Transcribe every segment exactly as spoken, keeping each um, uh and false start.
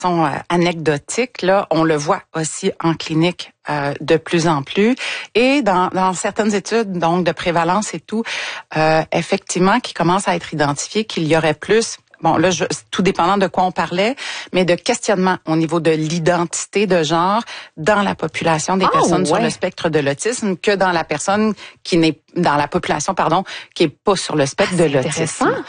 euh, anecdotique, là, on le voit aussi en clinique euh, de plus en plus. Et dans, dans certaines études, donc de prévalence et tout, euh, effectivement, qui commence à être identifié qu'il y aurait plus, bon là, je, tout dépendant de quoi on parlait, mais de questionnement au niveau de l'identité de genre dans la population des oh, personnes ouais. sur le spectre de l'autisme que dans la personne qui n'est dans la population, pardon, qui est pas sur le spectre ah, de l'autisme. Euh,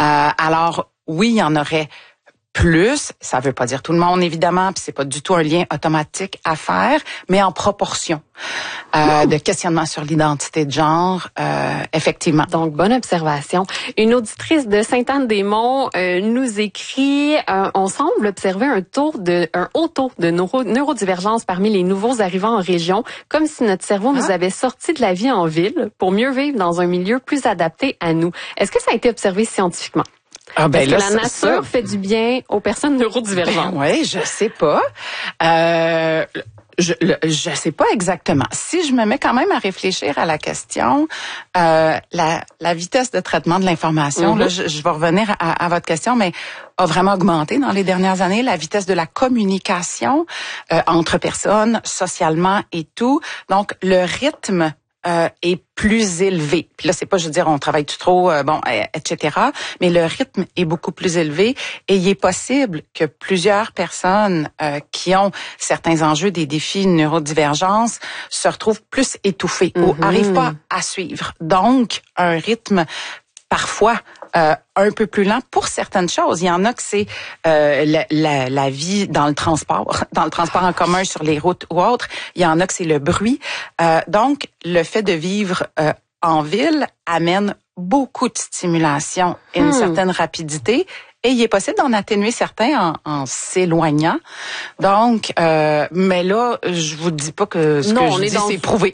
alors oui, il y en aurait plus, ça veut pas dire tout le monde évidemment, puis c'est pas du tout un lien automatique à faire, mais en proportion euh, de questionnement sur l'identité de genre, euh, effectivement. Donc bonne observation. Une auditrice de Sainte-Anne-des-Monts euh, nous écrit euh, on semble observer un taux de un haut taux de neuro, neurodivergence parmi les nouveaux arrivants en région, comme si notre cerveau ah. nous avait sorti de la vie en ville pour mieux vivre dans un milieu plus adapté à nous. Est-ce que ça a été observé scientifiquement? Ah ben Est-ce là, que la nature ça, fait du bien aux personnes neurodivergentes? Ben oui, je sais pas. Euh, je je sais pas exactement. Si je me mets quand même à réfléchir à la question, euh, la, la vitesse de traitement de l'information, mm-hmm. là, je, je vais revenir à, à votre question, mais a vraiment augmenté dans les dernières années, la vitesse de la communication euh, entre personnes, socialement et tout. Donc, le rythme Euh, est plus élevé. Puis là, c'est pas, je veux dire, on travaille tout trop, euh, bon, et cetera. Mais le rythme est beaucoup plus élevé et il est possible que plusieurs personnes euh, qui ont certains enjeux, des défis, une neurodivergence, se retrouvent plus étouffées mm-hmm. ou arrivent pas à suivre. Donc, un rythme parfois euh, un peu plus lent pour certaines choses. Il y en a que c'est euh, la, la, la vie dans le transport, dans le transport en commun sur les routes ou autres. Il y en a que c'est le bruit. Euh, donc, le fait de vivre euh, en ville amène beaucoup de stimulation et une hmm. certaine rapidité. Et il est possible d'en atténuer certains en, en s'éloignant. Donc, euh, mais là, je vous dis pas que ce non, que je dis, dans... c'est prouvé.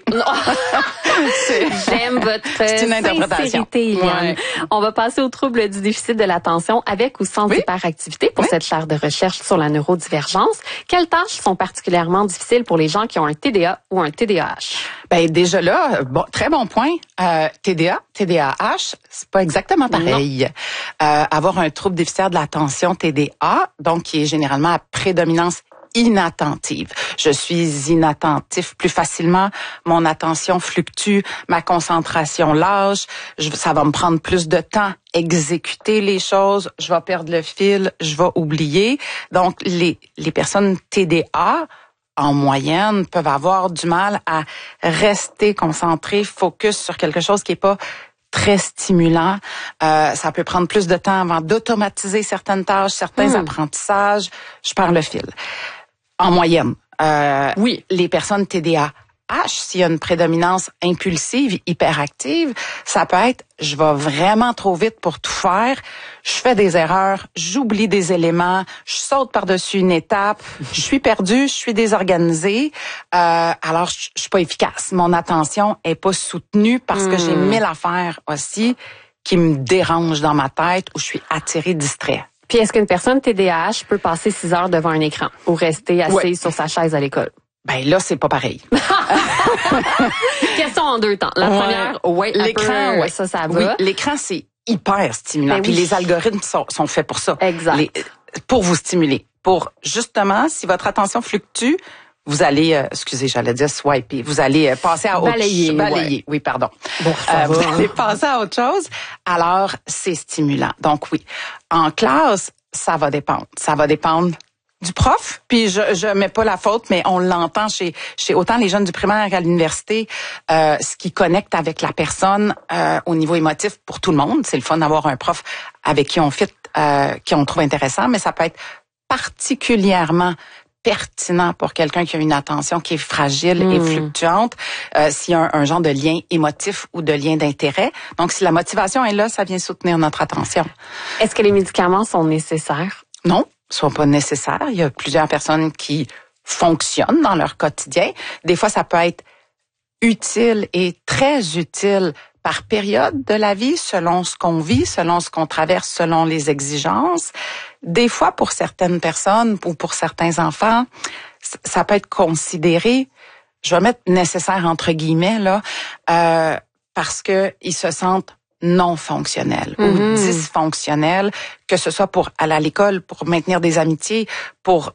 J'aime votre sincérité, Eliane. Ouais. On va passer au trouble du déficit de l'attention avec ou sans oui. hyperactivité pour oui. cette chaire de recherche sur la neurodivergence. Quelles tâches sont particulièrement difficiles pour les gens qui ont un T D A ou un T D A H? Ben déjà là, bon, très bon point. Euh, T D A, T D A H, c'est pas exactement pareil. Euh, avoir un trouble déficitaire de l'attention T D A, donc qui est généralement à prédominance inattentive. Je suis inattentif plus facilement, mon attention fluctue, ma concentration lâche, je, ça va me prendre plus de temps exécuter les choses, je vais perdre le fil, je vais oublier. Donc les les personnes T D A en moyenne peuvent avoir du mal à rester concentrées, focus sur quelque chose qui est pas très stimulant. Euh, ça peut prendre plus de temps avant d'automatiser certaines tâches, certains mmh. apprentissages. Je perds le fil. En moyenne. Euh, oui. Les personnes T D A H, s'il y a une prédominance impulsive, hyperactive, ça peut être, je vais vraiment trop vite pour tout faire, je fais des erreurs, j'oublie des éléments, je saute par-dessus une étape, je suis perdue, je suis désorganisée, euh, alors je, je suis pas efficace. Mon attention est pas soutenue parce mmh. que j'ai mille affaires aussi qui me dérangent dans ma tête ou je suis attirée, distraite. Puis est-ce qu'une personne T D A H peut passer six heures devant un écran ou rester assise ouais. sur sa chaise à l'école? Ben là, c'est pas pareil. Question en deux temps. La ouais. première, ouais, l'écran, peu, ouais. ça, ça va. Oui, l'écran, c'est hyper stimulant. Ben Puis oui. les algorithmes sont, sont faits pour ça. Exact. Les, pour vous stimuler. Pour, justement, si votre attention fluctue, vous allez, euh, excusez, j'allais dire swiper, vous allez euh, passer à autre chose. Balayer. Balayer, ouais. oui, pardon. Bon, ça euh, va, vous hein. allez passer à autre chose. Alors, c'est stimulant. Donc oui, en classe, ça va dépendre. Ça va dépendre du prof, puis je je mets pas la faute, mais on l'entend chez chez autant les jeunes du primaire qu'à l'université, euh, ce qui connecte avec la personne euh, au niveau émotif pour tout le monde. C'est le fun d'avoir un prof avec qui on fit, euh, qui on trouve intéressant, mais ça peut être particulièrement pertinent pour quelqu'un qui a une attention qui est fragile mmh. et fluctuante, euh, s'il y a un, un genre de lien émotif ou de lien d'intérêt. Donc, si la motivation est là, ça vient soutenir notre attention. Est-ce que les médicaments sont nécessaires? Non, ils sont pas nécessaires. Il y a plusieurs personnes qui fonctionnent dans leur quotidien. Des fois, ça peut être utile et très utile par période de la vie, selon ce qu'on vit, selon ce qu'on traverse, selon les exigences. Des fois, pour certaines personnes ou pour certains enfants, ça peut être considéré, je vais mettre nécessaire entre guillemets là, euh, parce que ils se sentent non fonctionnelles Mm-hmm. ou dysfonctionnelles, que ce soit pour aller à l'école, pour maintenir des amitiés, pour